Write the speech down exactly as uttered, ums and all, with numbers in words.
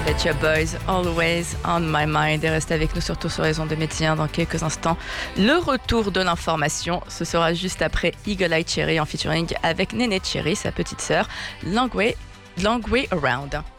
Pet Shop Boys, Always on My Mind. Et restez avec nous surtout sur les ondes de Médien dans quelques instants. Le retour de l'information, ce sera juste après Eagle Eye Cherry en featuring avec Néné Cherry, sa petite sœur, Long Way, Long Way Around.